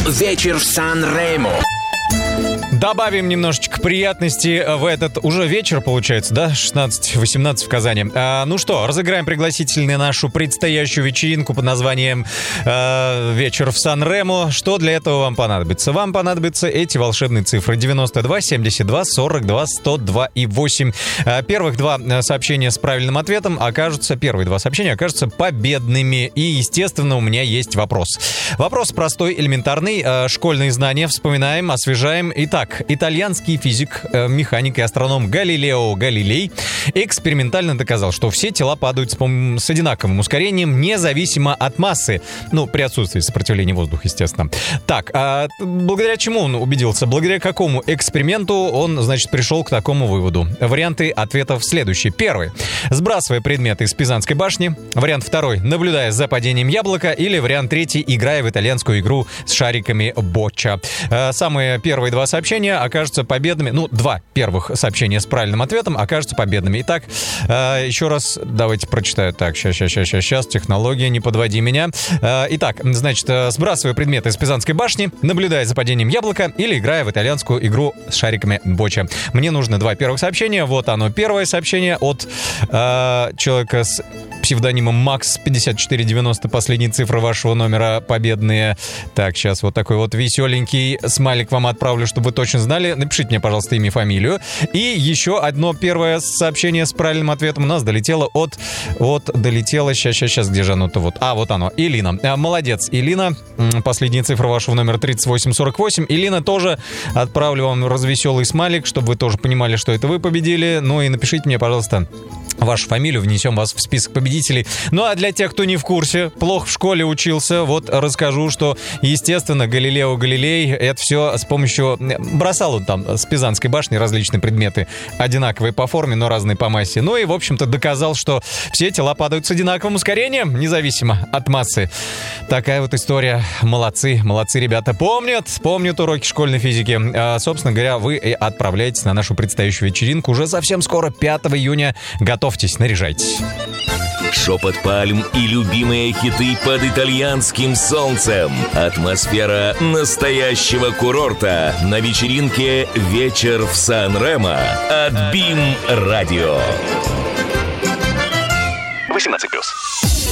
вечер в Сан-Ремо. Добавим немножечко приятности в этот уже вечер, получается, да? 16-18 в Казани. Ну что, разыграем пригласительную нашу предстоящую вечеринку под названием «Вечер в Сан-Ремо». Что для этого вам понадобится? Вам понадобятся эти волшебные цифры: 92, 72, 42, 102 и 8. Первых два сообщения с правильным ответом первые два сообщения окажутся победными. И, естественно, у меня есть вопрос. Вопрос простой, элементарный. Школьные знания вспоминаем, освежаем. Итак, итальянский физик, механик и астроном Галилео Галилей экспериментально доказал, что все тела падают с одинаковым ускорением, независимо от массы. Ну, при отсутствии сопротивления воздуха, естественно. Так, благодаря чему он убедился? Благодаря какому эксперименту он, значит, пришел к такому выводу? Варианты ответов следующие. Первый. Сбрасывая предметы из Пизанской башни. Вариант второй. Наблюдая за падением яблока. Или вариант третий. Играя в итальянскую игру с шариками бочча. Самые первые два сообщения окажутся победными. Ну, два первых сообщения с правильным ответом окажутся победными. Итак, еще раз давайте прочитаю. Так, сейчас, технология, не подводи меня. Итак, значит, сбрасывая предметы из Пизанской башни, наблюдая за падением яблока или играя в итальянскую игру с шариками бочча. Мне нужно два первых сообщения. Вот оно, первое сообщение от человека с псевдонимом Макс 5490, последние цифры вашего номера победные. Так, сейчас вот такой вот веселенький смайлик вам отправлю, чтобы вы точно знали. Напишите мне, пожалуйста, имя, фамилию. И еще одно первое сообщение с правильным ответом у нас долетело сейчас, где же оно-то? Вот оно, Илина. Молодец, Илина. Последние цифры вашего номера 3848. Илина, тоже отправлю вам развеселый смайлик, чтобы вы тоже понимали, что это вы победили. Ну и напишите мне, пожалуйста, вашу фамилию, внесем вас в список победителей. Ну а для тех, кто не в курсе, плохо в школе учился, вот расскажу, что, естественно, Галилео Галилей это все с помощью... Бросал он там с Пизанской башни различные предметы, одинаковые по форме, но разные по массе. Ну и, в общем-то, доказал, что все тела падают с одинаковым ускорением, независимо от массы. Такая вот история. Молодцы, ребята. Помнят уроки школьной физики. Собственно говоря, вы отправляетесь на нашу предстоящую вечеринку уже совсем скоро, 5 июня. Готовьтесь, наряжайтесь. Шепот пальм и любимые хиты под итальянским солнцем. Атмосфера настоящего курорта на вечеринке «Вечер в Сан-Ремо» от БИМ Радио. 18+.